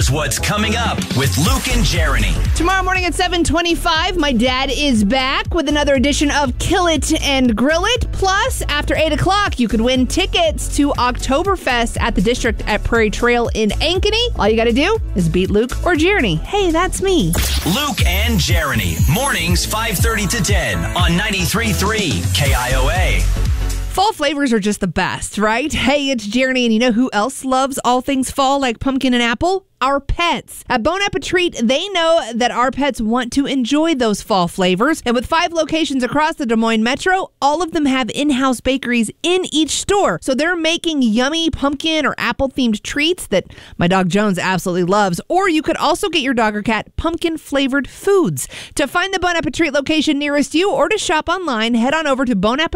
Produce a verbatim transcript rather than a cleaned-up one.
Here's what's coming up with Luke and Jeremy. Tomorrow morning at seven twenty-five, my dad is back with another edition of Kill It and Grill It. Plus, after eight o'clock, you could win tickets to Oktoberfest at the District at Prairie Trail in Ankeny. All you got to do is beat Luke or Jeremy. Hey, that's me. Luke and Jeremy. Mornings five thirty to ten on ninety-three point three K I O A. Fall flavors are just the best, right? Hey, it's Jeremy, and you know who else loves all things fall like pumpkin and apple? Our pets. At Bon Appetit, they know that our pets want to enjoy those fall flavors. And with five locations across the Des Moines Metro, all of them have in-house bakeries in each store. So they're making yummy pumpkin or apple-themed treats that my dog Jones absolutely loves. Or you could also get your dog or cat pumpkin-flavored foods. To find the Bon Appetit location nearest you or to shop online, head on over to Bon Appetit.